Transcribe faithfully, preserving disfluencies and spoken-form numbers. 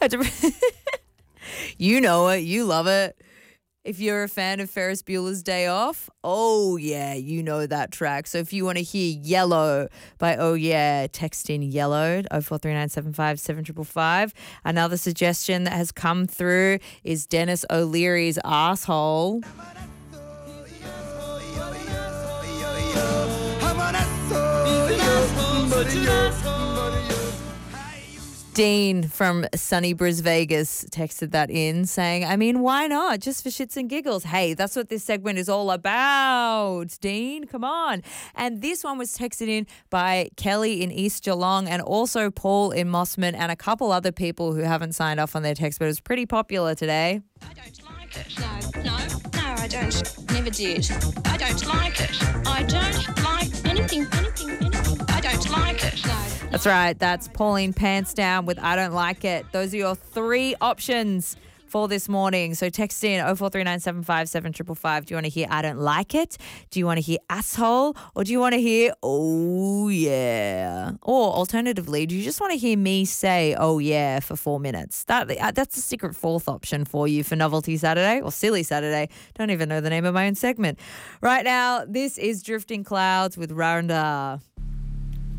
You know it. You love it. If you're a fan of Ferris Bueller's Day Off, oh yeah, you know that track. So if you want to hear Yellow by Oh Yeah, text in Yellow, oh four three nine seven five seven five five. Another suggestion that has come through is Dennis O'Leary's Asshole. Dean from sunny Bris Vegas texted that in saying, I mean, why not? Just for shits and giggles. Hey, that's what this segment is all about. Dean, come on. And this one was texted in by Kelly in East Geelong and also Paul in Mossman and a couple other people who haven't signed off on their text, but it was pretty popular today. I don't like it. No, no, no, I don't. Never did. I don't like it. I don't like anything, anything, anything. I don't like it. No. That's right. That's Pauline Pants Down with I Don't Like It. Those are your three options for this morning. So text in oh four three nine seven five seven five five. Do you want to hear I Don't Like It? Do you want to hear Asshole? Or do you want to hear Oh Yeah? Or alternatively, do you just want to hear me say Oh Yeah for four minutes? That That's the secret fourth option for you for Novelty Saturday or Silly Saturday. Don't even know the name of my own segment. Right now, this is Drifting Clouds with Rhonda.